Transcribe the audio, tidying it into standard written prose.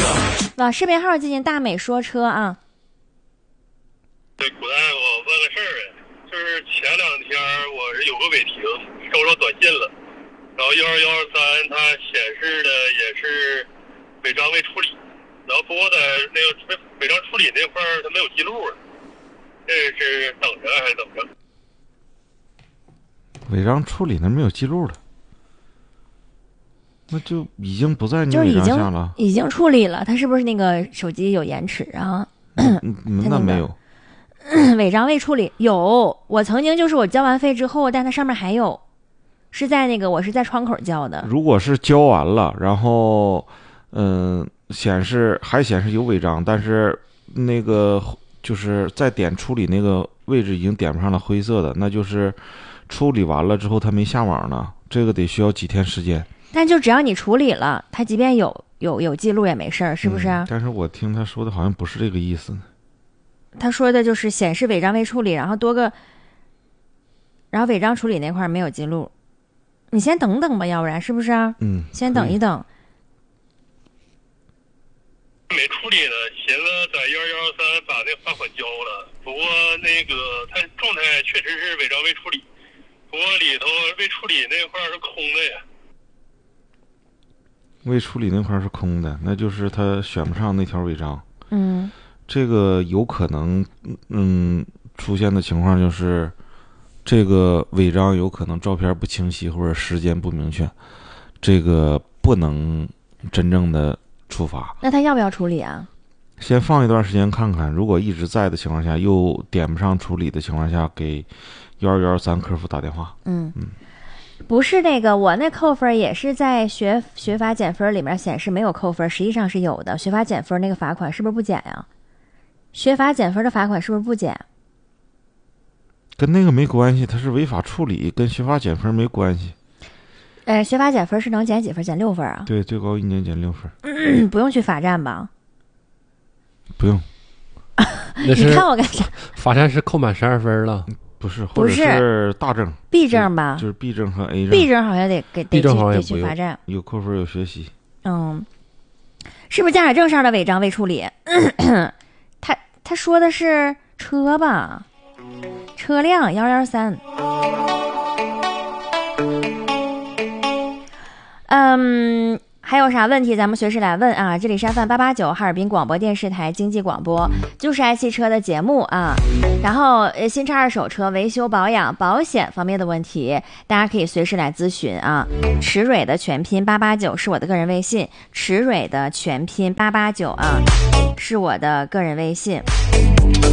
往视频号进行大美说车啊。 对，古大夫，我问个事儿啊，就是前2天我是有个违停，收到短信了，然后12113它显示的也是违章未处理，然后不过在那个违章处理那块儿它没有记录啊，这是等着还是怎么着？ 违章处理那没有记录了，那就已经不在你就是违章下了。 已经处理了，他是不是那个手机有延迟啊？ 那没有。 违章未处理有，我曾经就是我交完费之后，但它上面还有，是在那个我是在窗口交的。 如果是交完了，然后显示有违章，但是那个就是在点处理那个位置已经点不上了灰色的，那就是处理完了之后它没下网呢，这个得需要几天时间。 但就只要你处理了，它即便有记录也没事儿，是不是啊？ 但是我听他说的好像不是这个意思呢。 他说的就是显示违章未处理，然后违章处理那块没有记录，你先等等吧，要不然是不是啊？先等一等。 没处理呢，寻思在12113把那罚款交了，不过那个他状态确实是违章未处理，不过里头未处理那块是空的呀。 未处理那块是空的，那就是他选不上那条违章。这个有可能出现的情况就是这个违章有可能照片不清晰或者时间不明确，这个不能真正的处罚。 那他要不要处理啊？ 先放一段时间看看，如果一直在的情况下又点不上处理的情况下，给12113客服打电话。 不是那个，我那扣分也是在学罚减分里面显示没有扣分，实际上是有的。学罚减分那个罚款是不是不减呀？学罚减分的罚款是不是不减？ 跟那个没关系，它是违法处理，跟学罚减分没关系。 学罚减分是能减几分？减6分啊？ 对，最高1年减6分。 不用去罚站吧？ 不用。 你看我干啥？ 罚站是扣满12分了。 不是，或者是大证 B 证吧？ 就是 B 证和 A 证。 B 证好像得去罚站。 有扣分有学习。 是不是驾驶证上的违章未处理？他说的是车吧？车辆113。还有啥问题咱们随时来问啊！这里是FM 889哈尔滨广播电视台经济广播，就是爱汽车的节目啊。然后新车二手车维修保养保险方面的问题，大家可以随时来咨询啊。驰蕊的全拼889是我的个人微信，驰蕊的全拼889啊是我的个人微信。